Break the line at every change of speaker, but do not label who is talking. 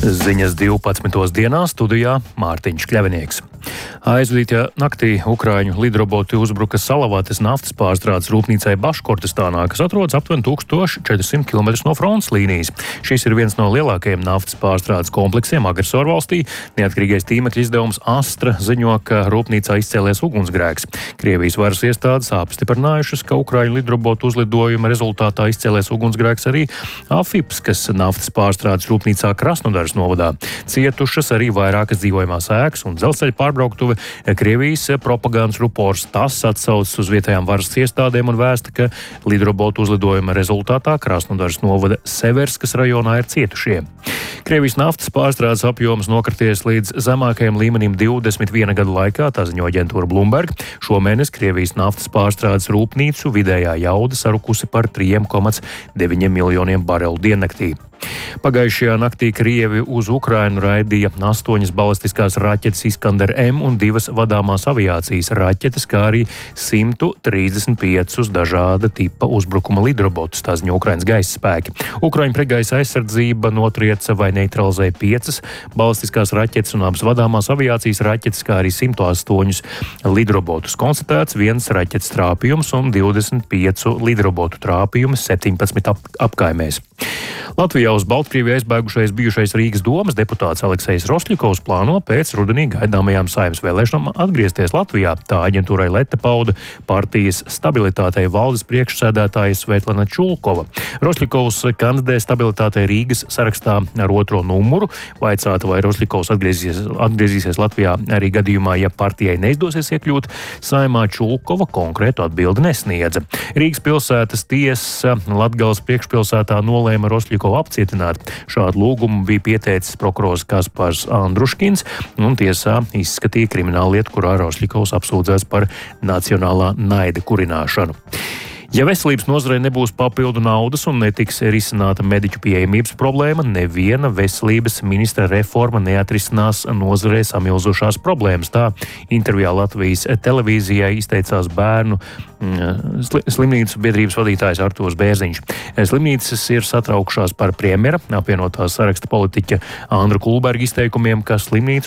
Ziņas 12. dienā studijā Mārtiņš Kļavinieks. Aizvadītajā naktī Ukraiņu lidroboti uzbruka Salavates naftas pārstrādes rūpnīcai Baškortistānā, kas atrodas aptuveni 1400 km no frontes līnijas. Šis ir viens no lielākajiem naftas pārstrādes kompleksiem agresorvalstī. Neatkarīgais tīmekļa izdevums Astra ziņo, ka rūpnīcā izcēlies ugunsgrēks. Krievijas varas iestādes apstiprinājušas, ka Ukraiņu lidrobotu uzlidojuma rezultātā izcēlies ugunsgrēks arī Afipskas naftas pārstrādes rūpnīcā Krasnodaras novadā. Cietušas arī vairākas dzīvojamās ēkas un dzelzceļa pārbrauktuve. Krievijas propagandas rupors TASS atsaucas uz vietējām varas iestādēm un vēsta, ka lidrobotu uzlidojuma rezultātā Krasnodaras novada Severskas rajonā ir cietušie. Krievijas naftas pārstrādes apjoms nokrities līdz zemākajam līmenim 21 gadu laikā, tā ziņo aģentūra Bloomberg. Šomēnes Krievijas naftas pārstrādes rūpnīcu vidējā jauda sarukusi par 3,9 miljoniem barelu diennaktī. Pagājušajā naktī Krievi uz Ukrainu raidīja 8 balistiskās raķetes Iskander M un 2 vadāmās aviācijas raķetes, kā arī 135 dažāda tipa uzbrukuma lidrobotus, tā ziņo Ukrainas gaisa spēki. Ukraiņu pretgaisa aizsardzība notrieca vai neutralizēja 5 balistiskās raķetes un abas vadāmās aviācijas raķetes, kā arī 108 lidrobotus. Konstatēts 1 raķetes trāpījums un 25 lidrobotu trāpījumi 17 apkaimēs. Latvijā uz Baltkrieviju aizbēgušais bijušais Rīgas domas deputāts Aleksejs Rosļikovs plāno pēc rudenī gaidāmajām Saeimas vēlēšanām atgriezties Latvijā. Tā aģentūrai Leta pauda partijas stabilitātei valdes priekšsēdētāja Svetlana Čulkova. Rosļikovs kandidē stabilitātei Rīgas sarakstā ar 2. numuru. Vaicāta, vai Rosļikovs atgriezīsies Latvijā arī gadījumā, ja partijai neizdosies iekļūt Saeimā, Čulkova konkrētu atbildi nesniedza. Rīgas pilsētas tiesa Latgales priekšpilsētā nolēma Rosļikovu apcietināt. Šādu lūgumu bija pieteicis prokurors Kaspars Andruškins, un tiesā izskatīja krimināllietu, kurā Rosļikovs apsūdzēts par nacionālā naida kurināšanu. Ja veselības nozarei nebūs papildu naudas un netiks risināta mediķu pieejamības problēma, neviena veselības ministra reforma neatrisinās nozarei samilzušās problēmas. Tā intervijā Latvijas televīzijai izteicās bērnu slimnīcu biedrības vadītājs Artūrs Bērziņš. Slimnīcas ir satraukšās par premjera apvienotā saraksta politiķa Andra Kulberga izteikumiem, ka slimnīcu